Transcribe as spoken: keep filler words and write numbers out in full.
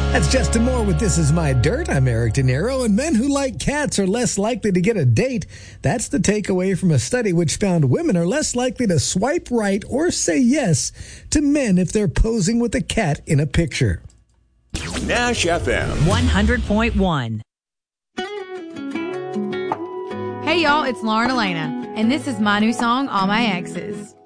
That's Justin Moore with This Is My Dirt. I'm Eric De Niro, and men who like cats are less likely to get a date. That's the takeaway from a study which found women are less likely to swipe right or say yes to men if they're posing with a cat in a picture. Nash F M one hundred point one. Hey y'all, it's Lauren Elena, and this is my new song, All My Exes.